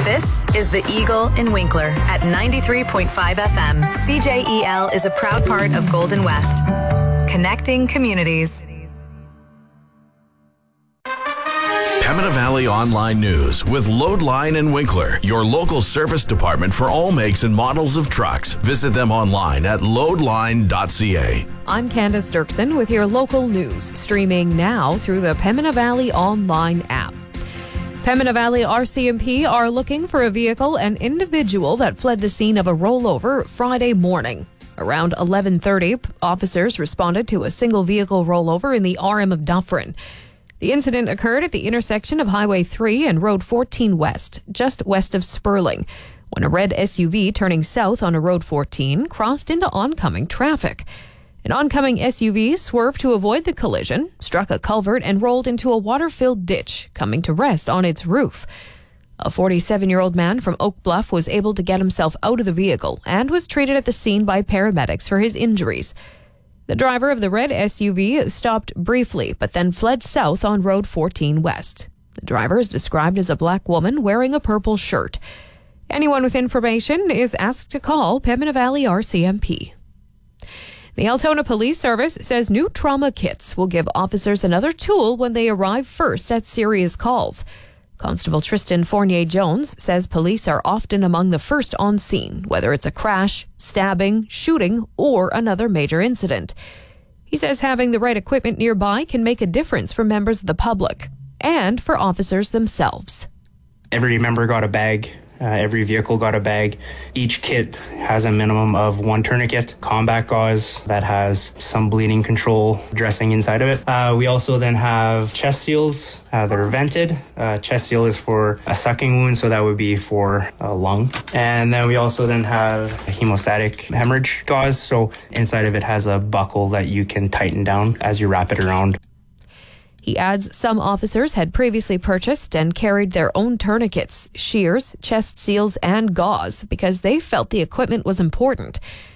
This is the Eagle in Winkler at 93.5 FM. CJEL is a proud part of Golden West. Connecting communities. Pembina Valley Online News with Loadline in Winkler, your local service department for all makes and models of trucks. Visit them online at loadline.ca. I'm Candace Dirksen with your local news, streaming now through the Pembina Valley Online app. Pembina Valley RCMP are looking for a vehicle and individual that fled the scene of a rollover Friday morning. Around 11:30, officers responded to a single vehicle rollover in the RM of Dufferin. The incident occurred at the intersection of Highway 3 and Road 14 West, just west of Spurling, when a red SUV turning south on a Road 14 crossed into oncoming traffic. An oncoming SUV swerved to avoid the collision, struck a culvert, and rolled into a water-filled ditch, coming to rest on its roof. A 47-year-old man from Oak Bluff was able to get himself out of the vehicle and was treated at the scene by paramedics for his injuries. The driver of the red SUV stopped briefly, but then fled south on Road 14 West. The driver is described as a black woman wearing a purple shirt. Anyone with information is asked to call Pembina Valley RCMP. The Altona Police Service says new trauma kits will give officers another tool when they arrive first at serious calls. Constable Tristan Fournier-Jones says police are often among the first on scene, whether it's a crash, stabbing, shooting, or another major incident. He says having the right equipment nearby can make a difference for members of the public and for officers themselves. Every member got a bag. Every vehicle got a bag. Each kit has a minimum of one tourniquet, combat gauze that has some bleeding control dressing inside of it. We also then have chest seals that are vented. Chest seal is for a sucking wound, so that would be for a lung. And then we also then have hemostatic hemorrhage gauze. So inside of it has a buckle that you can tighten down as you wrap it around. He adds some officers had previously purchased and carried their own tourniquets, shears, chest seals, and gauze because they felt the equipment was important.